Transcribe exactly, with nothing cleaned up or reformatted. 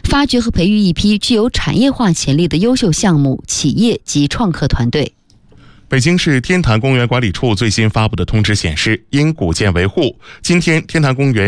发掘和培育一批具有产业化潜力的优秀项目、企业及创客团队。 北京市天坛公园管理处最新发布的通知显示，因古建维护，今天天坛公园